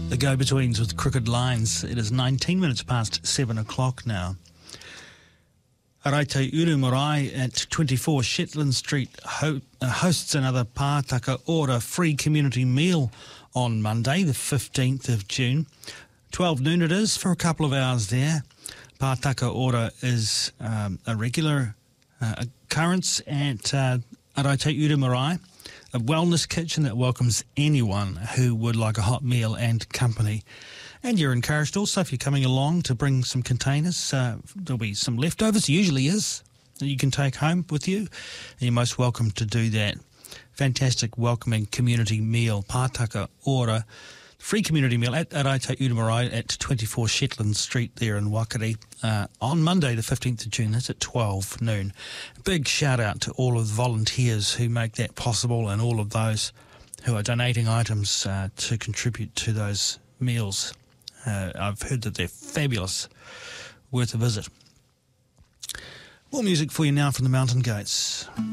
The go-betweens with crooked lines. It is 19 minutes past 7 o'clock now. Araitau Uru Marae at 24 Shetland Street hosts another Pātaka Ora free community meal on Monday, the 15th of June. 12 noon it is for a couple of hours there. Pātaka Ora is a regular occurrence at Araitau Uru Marae, a wellness kitchen that welcomes anyone who would like a hot meal and company. And you're encouraged also, if you're coming along, to bring some containers. There'll be some leftovers, usually is, that you can take home with you. And you're most welcome to do that. Fantastic welcoming community meal, Pātaka Ora, free community meal at Araitau Uru Marae at 24 Shetland Street there in Wakari on Monday the 15th of June. That's at 12 noon. Big shout out to all of the volunteers who make that possible and all of those who are donating items to contribute to those meals. I've heard that they're fabulous, worth a visit. More music for you now from the Mountain Goats.